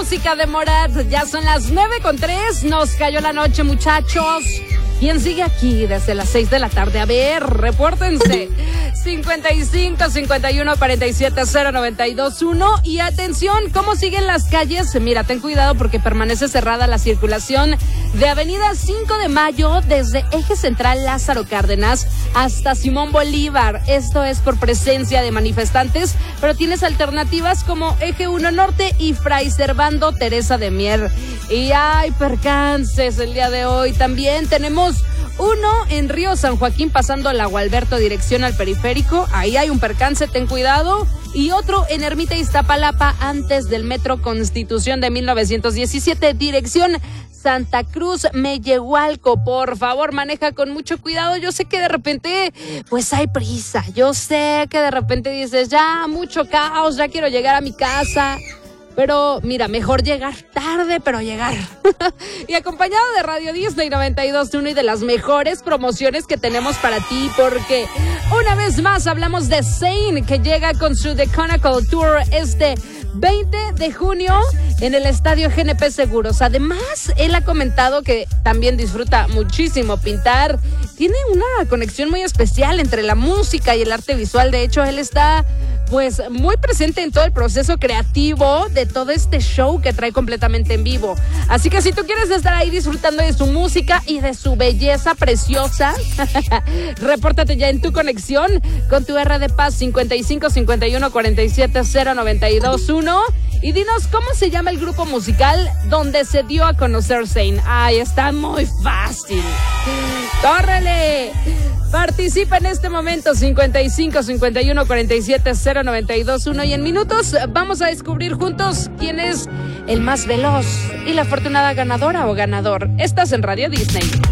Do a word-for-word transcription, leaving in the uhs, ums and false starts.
música de Morat. Ya son las nueve con tres. Nos cayó la noche, muchachos. ¿Quién sigue aquí desde las seis de la tarde? A ver, repórtense. cincuenta y cinco, cincuenta y uno, cuarenta y siete, cero, noventa y dos, uno. Y atención, ¿cómo siguen las calles? Mira, ten cuidado porque permanece cerrada la circulación de Avenida cinco de Mayo desde Eje Central Lázaro Cárdenas hasta Simón Bolívar. Esto es por presencia de manifestantes, pero tienes alternativas como Eje uno Norte y Fray Servando Teresa de Mier. Y hay percances el día de hoy. También tenemos uno en Río San Joaquín pasando la Gualberto dirección al periférico. Ahí hay un percance, ten cuidado. Y otro en Ermita Iztapalapa antes del Metro Constitución de mil novecientos diecisiete, dirección Santa Cruz Mellehualco. Por favor, maneja con mucho cuidado. Yo sé que de repente, pues hay prisa. Yo sé que de repente dices, ya, mucho caos, ya quiero llegar a mi casa. Pero mira, mejor llegar tarde, pero llegar. Y acompañado de Radio Disney noventa y dos punto uno y de las mejores promociones que tenemos para ti, porque una vez más hablamos de Zayn, que llega con su The Chronicle Tour este veinte de junio en el Estadio G N P Seguros. Además, él ha comentado que también disfruta muchísimo pintar. Tiene una conexión muy especial entre la música y el arte visual. De hecho, él está pues muy presente en todo el proceso creativo de todo este show que trae completamente en vivo. Así que si tú quieres estar ahí disfrutando de su música y de su belleza preciosa, repórtate ya en tu conexión con tu R de Paz cincuenta y cinco, cincuenta y uno, cuarenta y siete, cero, noventa y dos, uno. Y dinos cómo se llama el grupo musical donde se dio a conocer Zayn. Ay, está muy fácil. ¡Córrele! Participa en este momento cincuenta y cinco, cincuenta y uno, cuarenta y siete, cero, noventa y dos, uno. Y en minutos vamos a descubrir juntos quién es el más veloz y la afortunada ganadora o ganador. Estás en Radio Disney.